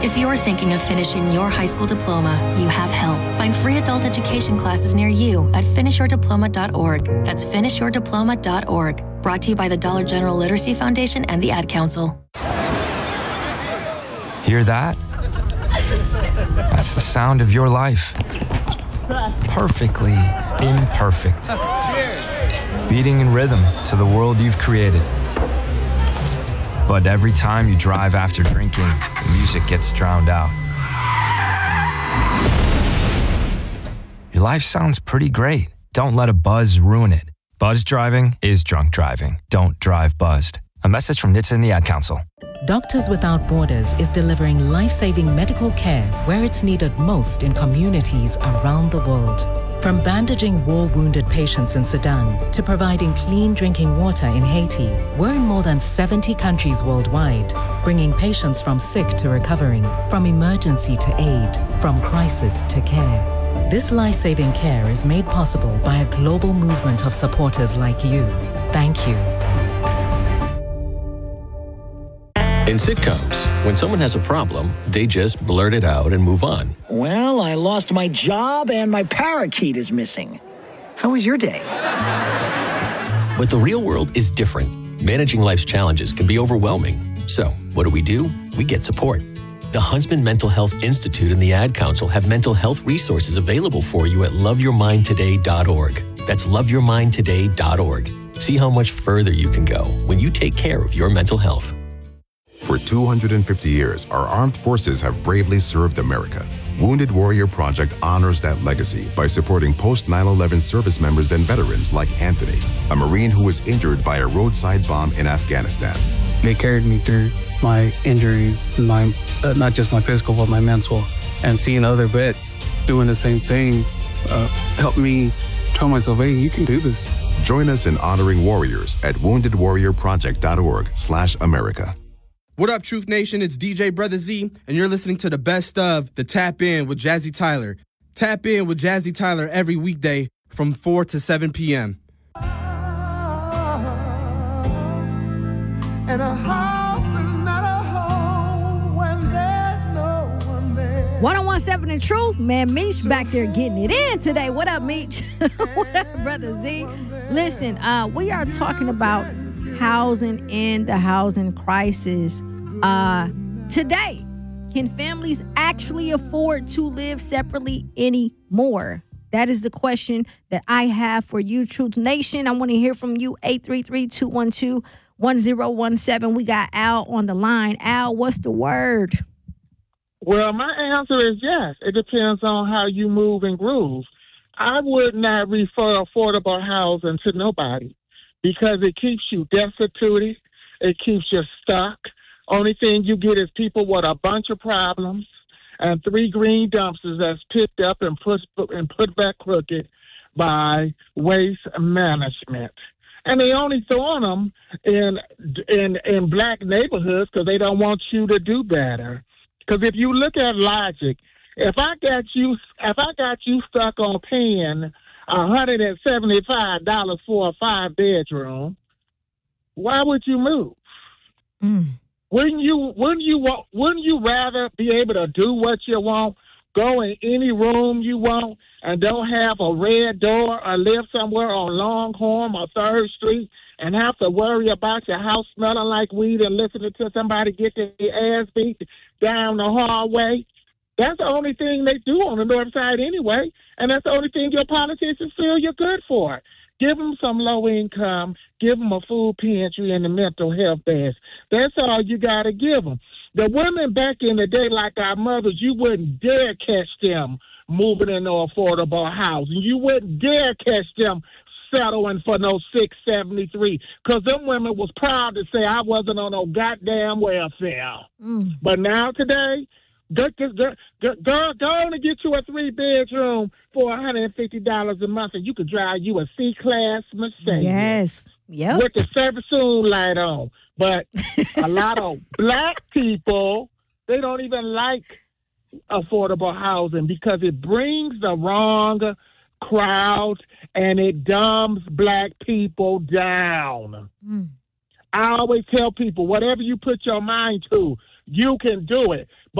If you're thinking of finishing your high school diploma, you have help. Find free adult education classes near you at finishyourdiploma.org. That's finishyourdiploma.org. Brought to you by the Dollar General Literacy Foundation and the Ad Council. Hear that? That's the sound of your life. Perfectly imperfect. Beating in rhythm to the world you've created. But every time you drive after drinking, the music gets drowned out. Your life sounds pretty great. Don't let a buzz ruin it. Buzz driving is drunk driving. Don't drive buzzed. A message from NHTSA and the Ad Council. Doctors Without Borders is delivering life-saving medical care where it's needed most in communities around the world. From bandaging war-wounded patients in Sudan to providing clean drinking water in Haiti, we're in more than 70 countries worldwide, bringing patients from sick to recovering, from emergency to aid, from crisis to care. This life-saving care is made possible by a global movement of supporters like you. Thank you. In sitcoms, when someone has a problem, they just blurt it out and move on. Well, I lost my job and my parakeet is missing. How was your day? But the real world is different. Managing life's challenges can be overwhelming. So, what do? We get support. The Huntsman Mental Health Institute and the Ad Council have mental health resources available for you at loveyourmindtoday.org. That's loveyourmindtoday.org. See how much further you can go when you take care of your mental health. For 250 years, our armed forces have bravely served America. Wounded Warrior Project honors that legacy by supporting post-9/11 service members and veterans like Anthony, a Marine who was injured by a roadside bomb in Afghanistan. They carried me through my injuries, not just my physical, but my mental. And seeing other vets doing the same thing helped me tell myself, hey, you can do this. Join us in honoring warriors at woundedwarriorproject.org/America. What up, Truth Nation? It's DJ Brother Z, and you're listening to the best of the Tap In with Jazzy Tyler. Tap In with Jazzy Tyler every weekday from 4 to 7 p.m. And a house is not a home when there's no one there. 101.7 The Truth, man. Meech back there getting it in today. What up, Meech? What up, Brother Z? Listen, we are talking about housing and the housing crisis today. Can families actually afford to live separately anymore? That is the question that I have for you, Truth Nation. I want to hear from you, 833-212-1017. We got Al on the line. Al, what's the word? Well, my answer is yes. It depends on how you move and groove. I would not refer affordable housing to nobody, because it keeps you destitute, it keeps you stuck. Only thing you get is people with a bunch of problems and 3 green dumpsters that's picked up and put back crooked by waste management. And they only throwing them in black neighborhoods because they don't want you to do better. Because if you look at logic, if I got you stuck on paying $175 for a 5-bedroom, why would you move? Wouldn't you rather be able to do what you want, go in any room you want, and don't have a red door or live somewhere on Longhorn or 3rd Street and have to worry about your house smelling like weed and listening to somebody get their ass beat down the hallway? That's the only thing they do on the north side anyway, and that's the only thing your politicians feel you're good for. Give them some low income, give them a food pantry and a mental health base. That's all you got to give them. The women back in the day, like our mothers, you wouldn't dare catch them moving into affordable housing. You wouldn't dare catch them settling for no 673, because them women was proud to say I wasn't on no goddamn welfare. But now today, Go on and get you a 3-bedroom for $150 a month, and you could drive you a C-Class Mercedes. Yes. Yep. With the service soon light on. But a lot of black people, they don't even like affordable housing because it brings the wrong crowd and it dumbs black people down. I always tell people, whatever you put your mind to, you can do it.